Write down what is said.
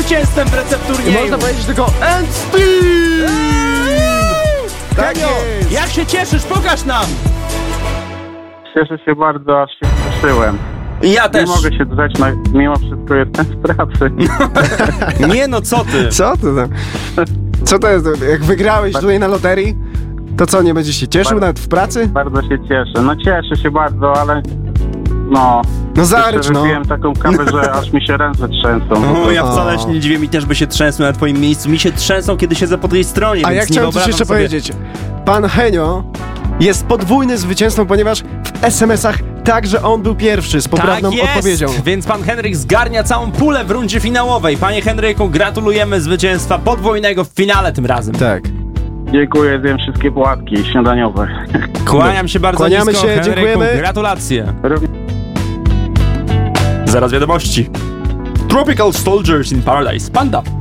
zwycięzcą w recepturnieju. Można powiedzieć tylko End Speed! Tak Henio, jest. jak się cieszysz? Pokaż nam! Cieszę się bardzo, aż się cieszyłem. Ja Nie też. mogę się dodać, mimo wszystko jestem w pracy. Nie no, co ty? Co ty tam? Co to jest? Jak wygrałeś tutaj na loterii, to co, nie będziesz się cieszył nawet w pracy? Bardzo się cieszę. No cieszę się bardzo, ale no... No zarycz, jeszcze no. wypiłem taką kawę, że aż mi się ręce trzęsą. O, ja wcale się nie dziwię, mi też by się trzęsły na twoim miejscu. Mi się trzęsą, kiedy siedzę po tej stronie, A ja więc nie chciałem coś wyobrażam jeszcze sobie... powiedzieć. Pan Henio jest podwójny zwycięzcą, ponieważ w SMS-ach także on był pierwszy z poprawną Tak jest! odpowiedzią. Więc pan Henryk zgarnia całą pulę w rundzie finałowej. Panie Henryku, gratulujemy zwycięstwa podwójnego w finale tym razem. Tak. Dziękuję, zjem wszystkie płatki śniadaniowe. Kłaniam się bardzo Kłaniamy nisko, się, Henryku. dziękujemy. Gratulacje. Zaraz wiadomości. Tropical Soldiers in Paradise. Panda.